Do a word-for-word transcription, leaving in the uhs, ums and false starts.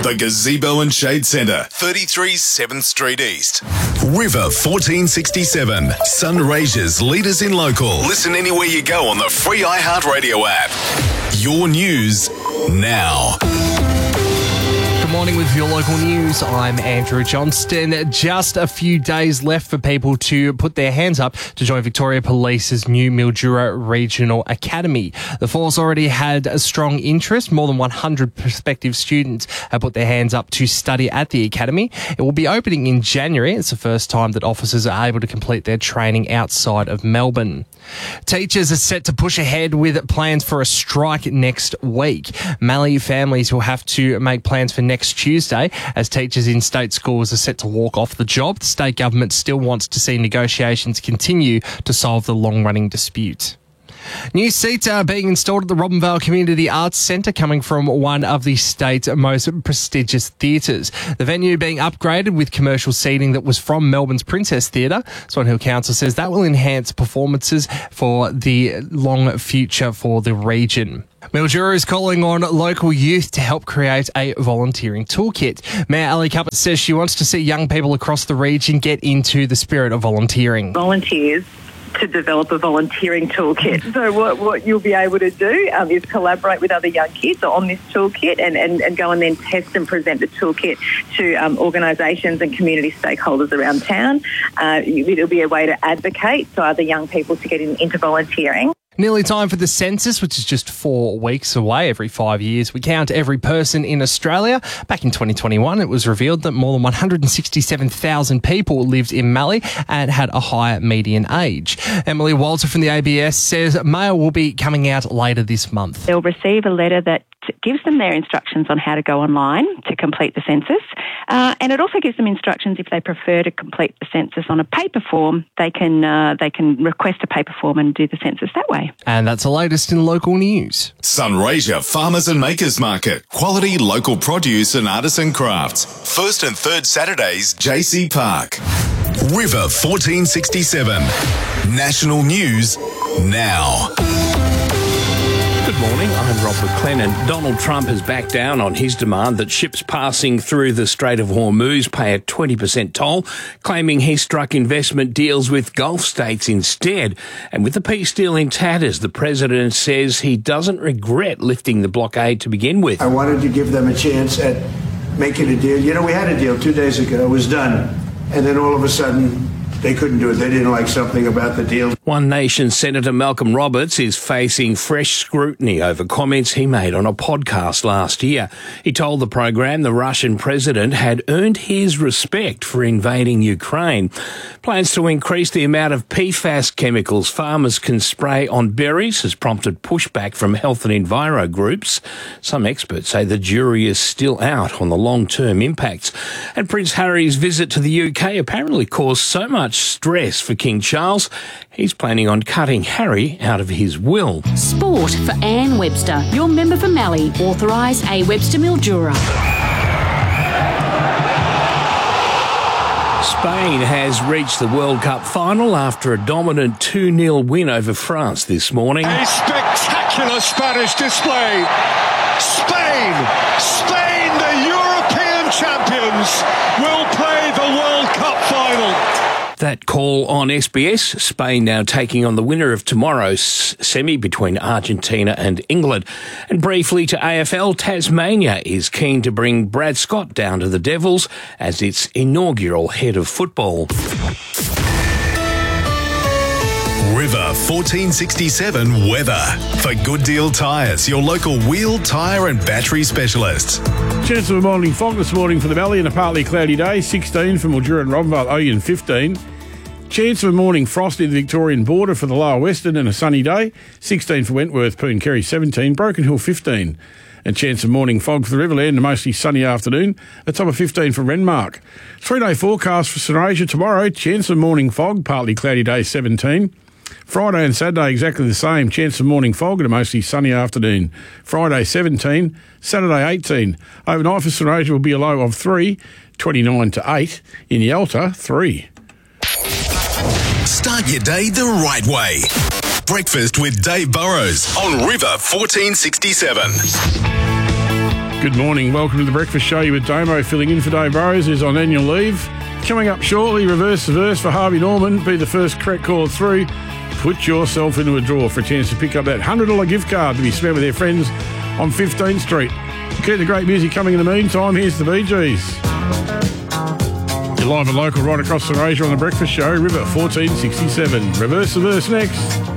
The Gazebo and Shade Centre, thirty-three seventh Street East. River fourteen sixty-seven, Sunraysia's leaders in local. Listen anywhere you go on the free iHeartRadio app. Your news now. Good morning with your local news. I'm Andrew Johnston. Just a few days left for people to put their hands up to join Victoria Police's new Mildura Regional Academy. The force already had a strong interest. More than one hundred prospective students have put their hands up to study at the academy. It will be opening in January. It's the first time that officers are able to complete their training outside of Melbourne. Teachers are set to push ahead with plans for a strike next week. Mallee families will have to make plans for next Tuesday as teachers in state schools are set to walk off the job. The state government still wants to see negotiations continue to solve the long-running dispute. New seats are being installed at the Robinvale Community Arts Centre, coming from one of the state's most prestigious theatres. The venue being upgraded with commercial seating that was from Melbourne's Princess Theatre. Swan Hill Council says that will enhance performances for the long future for the region. Mildura is calling on local youth to help create a volunteering toolkit. Mayor Ali Cuppett says she wants to see young people across the region get into the spirit of volunteering. Volunteers to develop a volunteering toolkit. So what, what you'll be able to do um, is collaborate with other young kids on this toolkit and, and, and go and then test and present the toolkit to um, organisations and community stakeholders around town. Uh, it'll be a way to advocate for other young people to get in, into volunteering. Nearly time for the census, which is just four weeks away. Every five years, we count every person in Australia. Back in twenty twenty-one, it was revealed that more than one hundred sixty-seven thousand people lived in Mallee and had a higher median age. Emily Walter from the A B S says mail will be coming out later this month. They'll receive a letter that gives them their instructions on how to go online to complete the census. Uh, and it also gives them instructions if they prefer to complete the census on a paper form, they can uh, they can request a paper form and do the census that way. And that's the latest in local news. Sunraysia Farmers and Makers Market. Quality local produce and artisan crafts. First and third Saturdays, J C Park. River fourteen sixty-seven. National news now. Good morning, I'm Rob McLennan. Donald Trump has backed down on his demand that ships passing through the Strait of Hormuz pay a twenty percent toll, claiming he struck investment deals with Gulf states instead. And with the peace deal in tatters, the president says he doesn't regret lifting the blockade to begin with. I wanted to give them a chance at making a deal. You know, we had a deal two days ago. It was done. And then all of a sudden, they couldn't do it. They didn't like something about the deal. One Nation Senator Malcolm Roberts is facing fresh scrutiny over comments he made on a podcast last year. He told the program the Russian president had earned his respect for invading Ukraine. Plans to increase the amount of P FAS chemicals farmers can spray on berries has prompted pushback from health and enviro groups. Some experts say the jury is still out on the long-term impacts. And Prince Harry's visit to the U K apparently caused so much stress for King Charles, he's planning on cutting Harry out of his will. Sport for Anne Webster. Your member for Mallee. Authorise A. Webster Mildura. Spain has reached the World Cup final after a dominant two nil win over France this morning. A spectacular Spanish display. Spain, Spain, the European champions, will play the World Cup final. That call on S B S. Spain now taking on the winner of tomorrow's semi between Argentina and England. And briefly to A F L, Tasmania is keen to bring Brad Scott down to the Devils as its inaugural head of football. River fourteen sixty-seven weather. For Good Deal Tyres, your local wheel, tyre and battery specialists. Chance of a morning fog this morning for the Valley and a partly cloudy day. sixteen for Mildura and Robinvale, Oyen fifteen. Chance of a morning frost near the Victorian border for the Lower Western and a sunny day. sixteen for Wentworth, Poon Kerry seventeen, Broken Hill fifteen. And chance of morning fog for the Riverland and a mostly sunny afternoon. A top of fifteen for Renmark. Three-day forecast for Sunraysia tomorrow. Chance of morning fog, partly cloudy day seventeen. Friday and Saturday exactly the same. Chance of morning fog and a mostly sunny afternoon. Friday seventeen, Saturday eighteen. Overnight for Sunraysia will be a low of three, twenty-nine to eight. In Yalta, three. Start your day the right way. Breakfast with Dave Burrows on River fourteen sixty-seven. Good morning. Welcome to the Breakfast Show. You with Damo filling in for Dave Rose, who's on annual leave. Coming up shortly, reverse the verse for Harvey Norman. Be the first correct caller through. Put yourself into a draw for a chance to pick up that one hundred dollars gift card to be spent with their friends on fifteenth Street. Keep the great music coming in the meantime. Here's the Bee Gees. You're live and local right across the Asia on the Breakfast Show, River fourteen sixty-seven. Reverse the verse next.